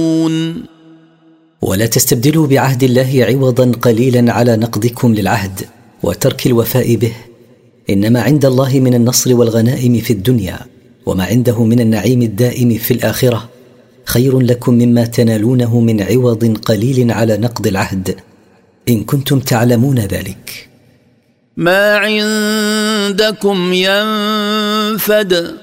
ولا تستبدلوا بعهد الله عوضا قليلا على نقضكم للعهد وترك الوفاء به، إنما عند الله من النصر والغنائم في الدنيا وما عنده من النعيم الدائم في الآخرة خير لكم مما تنالونه من عوض قليل على نقض العهد، إن كنتم تعلمون ذلك. ما عندكم ينفد